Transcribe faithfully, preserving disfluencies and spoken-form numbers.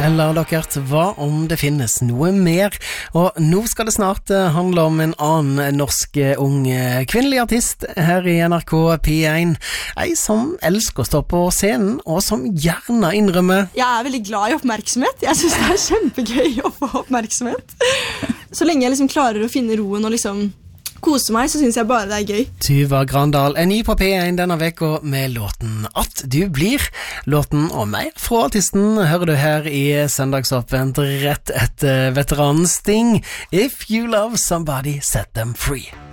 eller dere, hva om det finnes noe mer? Og nå skal det snart handle om en annen norsk ung kvinnelig artist her i N R K P én. Ei som elsker å stå på scenen, og som gjerne innrømmer. Jeg er veldig glad i oppmerksomhet. Jeg synes det er kjempegøy å få oppmerksomhet. Så lenge jeg liksom klarer å finne roen og liksom kose meg, så synes jeg bare det er gøy. Tuva Grandal er ny på P én denne veka med låten At du blir. Låten og mer fra artisten hører du her i Søndagsåpent rett etter veteranen Sting. If you love somebody, set them free.